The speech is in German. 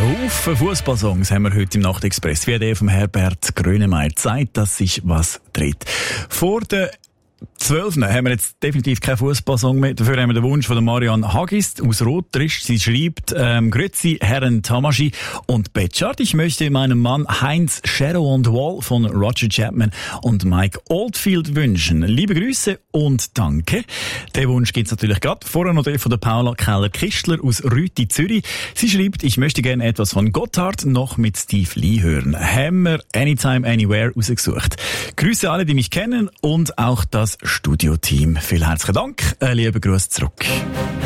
Haufen Fußballsongs haben wir heute im Nachtexpress. Wie der vom Herbert Grönemeyer zeigt, dass sich was dreht. Vor der 12. haben wir jetzt definitiv keinen Fußballsong mehr. Dafür haben wir den Wunsch von der Marianne Hagist aus Rotrisch. Sie schreibt, Grüezi, Herren Tamaschi und Betschart. Ich möchte meinem Mann Heinz Shadow on the Wall von Roger Chapman und Mike Oldfield wünschen. Liebe Grüße und danke. Den Wunsch gibt's natürlich gerade. Vorher noch der von der Paula Keller-Kistler aus Rüti, Zürich. Sie schreibt, ich möchte gerne etwas von Gotthard noch mit Steve Lee hören. Haben wir Anytime, Anywhere rausgesucht. Grüße alle, die mich kennen und auch das Studioteam. Vielen herzlichen Dank. Liebe Grüße zurück.